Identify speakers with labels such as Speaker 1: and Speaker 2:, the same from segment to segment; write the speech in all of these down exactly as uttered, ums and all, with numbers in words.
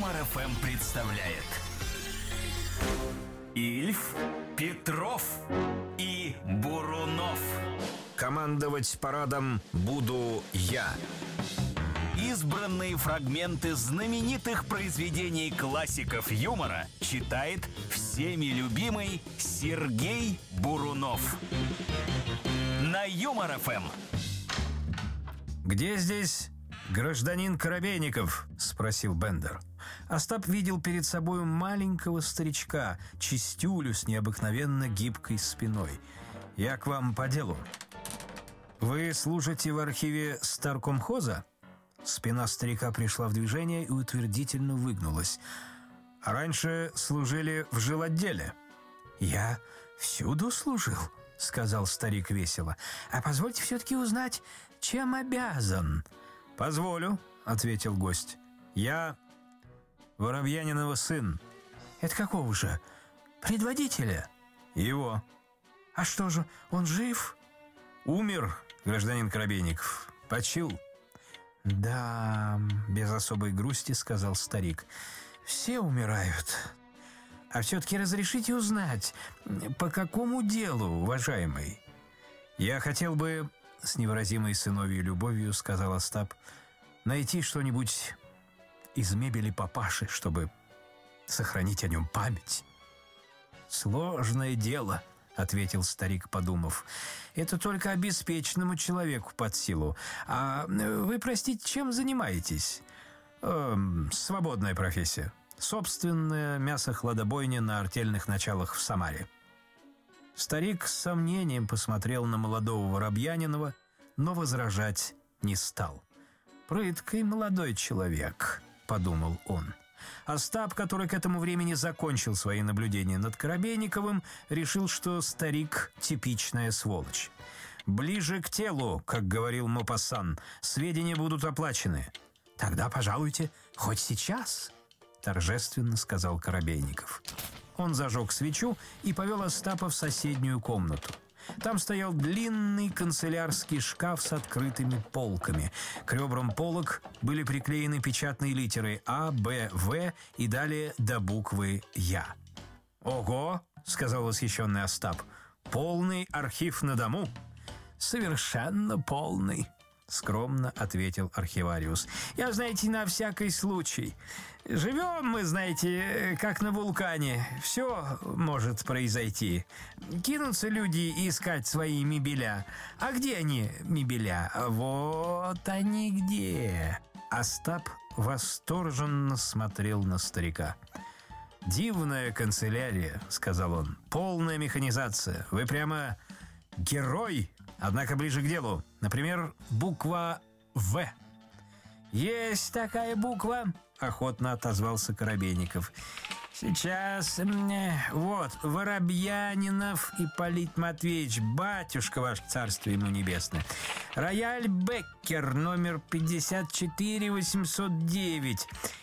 Speaker 1: Юмор эф эм представляет Ильф, Петров и Бурунов.
Speaker 2: Командовать парадом буду я.
Speaker 1: Избранные фрагменты знаменитых произведений классиков юмора читает всеми любимый Сергей Бурунов. На Юмор эф эм.
Speaker 2: «Где здесь гражданин Коробейников?» — спросил Бендер. Остап видел перед собой маленького старичка, чистюлю с необыкновенно гибкой спиной. «Я к вам по делу». «Вы служите в архиве Старкомхоза?» Спина старика пришла в движение и утвердительно выгнулась. «А раньше служили в жилотделе». «Я всюду служил», — сказал старик весело. «А позвольте все-таки узнать, чем обязан?» «Позволю», — ответил гость. «Я Воробьянинова сын». «Это какого же? Предводителя?» «Его». «А что же, он жив?» «Умер, гражданин Коробейников. Почил». «Да», — без особой грусти сказал старик, — «все умирают. А все-таки разрешите узнать, по какому делу, уважаемый?» «Я хотел бы, — с невыразимой сыновьей любовью сказал Остап, — найти что-нибудь из мебели папаши, чтобы сохранить о нем память». «Сложное дело», — ответил старик, подумав. «Это только обеспеченному человеку под силу. А вы, простите, чем занимаетесь?» эм, «Свободная профессия. Собственная мясохладобойня на артельных началах в Самаре». Старик с сомнением посмотрел на молодого Воробьянинова, но возражать не стал. «Прыткий молодой человек», — подумал он. Остап, который к этому времени закончил свои наблюдения над Коробейниковым, решил, что старик — типичная сволочь. «Ближе к телу, как говорил Мопассан, сведения будут оплачены». «Тогда, пожалуйте, хоть сейчас», — торжественно сказал Коробейников. Он зажег свечу и повел Остапа в соседнюю комнату. Там стоял длинный канцелярский шкаф с открытыми полками. К ребрам полок были приклеены печатные литеры А, Б, В и далее до буквы Я. «Ого!» — сказал восхищенный Остап. «Полный архив на дому?» «Совершенно полный», — скромно ответил архивариус. «Я, знаете, на всякий случай. Живем мы, знаете, как на вулкане. Все может произойти. Кинутся люди искать свои мебеля. А где они, мебеля? Вот они где!» Остап восторженно смотрел на старика. «Дивная канцелярия», — сказал он. «Полная механизация. Вы прямо герой. Однако ближе к делу. Например, буква «В». «Есть такая буква», — охотно отозвался Коробейников. «Сейчас, вот, Воробьянинов Ипполит Матвеевич, батюшка ваш, царство ему небесное. Рояль Беккер, номер пятьдесят четыре восемьсот девять.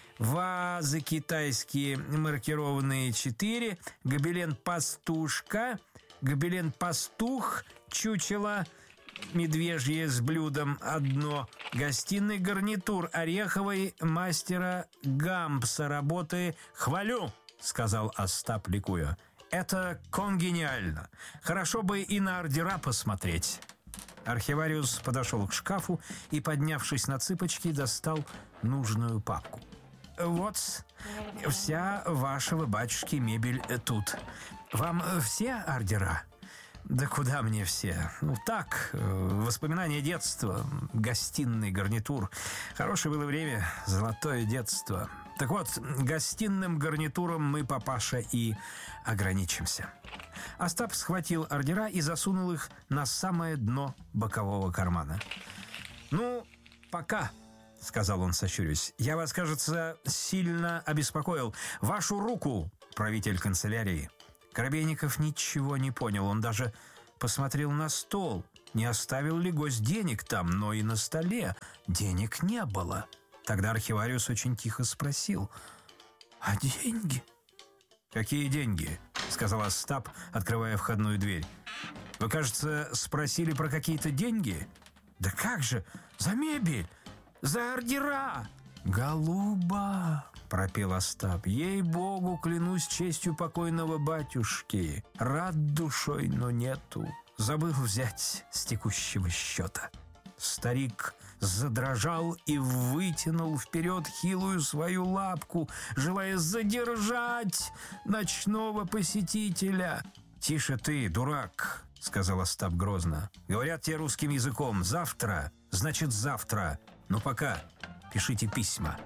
Speaker 2: Вазы китайские, маркированные четыре. Гобелен «Пастушка», гобелен «Пастух», чучело медвежье с блюдом одно, гостиный гарнитур ореховый мастера Гампса работы «Хвалю», — сказал Остап, ликуя. «Это конгениально. Хорошо бы и на ордера посмотреть». Архивариус подошел к шкафу и, поднявшись на цыпочки, достал нужную папку. «Вот вся вашего батюшки мебель тут. Вам все ордера?» «Да куда мне все? Ну так, воспоминания детства, гостиный гарнитур. Хорошее было время, золотое детство. Так вот, гостиным гарнитуром мы, папаша, и ограничимся». Остап схватил ордера и засунул их на самое дно бокового кармана. «Ну, пока», — сказал он, сощурясь. «Я вас, кажется, сильно обеспокоил. Вашу руку, правитель канцелярии». Коробейников ничего не понял. Он даже посмотрел на стол. Не оставил ли гость денег там, но и на столе денег не было. Тогда архивариус очень тихо спросил: «А деньги?» «Какие деньги?» — сказал Остап, открывая входную дверь. «Вы, кажется, спросили про какие-то деньги?» «Да как же! За мебель! За ордера!» «Голуба!» — пропел Остап. «Ей-богу, клянусь честью покойного батюшки. Рад душой, но нету. Забыл взять с текущего счета». Старик задрожал и вытянул вперед хилую свою лапку, желая задержать ночного посетителя. «Тише ты, дурак», — сказал Остап грозно. «Говорят тебе русским языком. Завтра, значит завтра. Но пока пишите письма».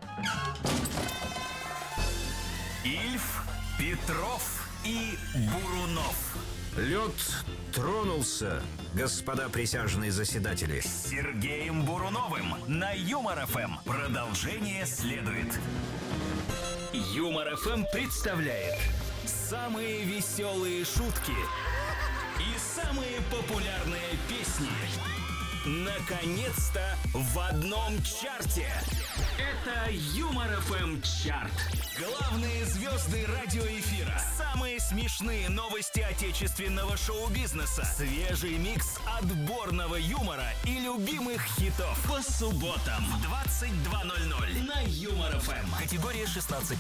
Speaker 1: Ильф, Петров и Бурунов.
Speaker 2: Лед тронулся, господа присяжные заседатели.
Speaker 1: С Сергеем Буруновым на Юмор-ФМ. Продолжение следует. Юмор-ФМ представляет самые веселые шутки и самые популярные песни. Наконец-то в одном чарте. Это Юмор-ФМ чарт. Главные звезды радиоэфира. Самые смешные новости отечественного шоу-бизнеса. Свежий микс отборного юмора и любимых хитов. По субботам в двадцать два ноль ноль на Юмор-ФМ. Категория шестнадцать.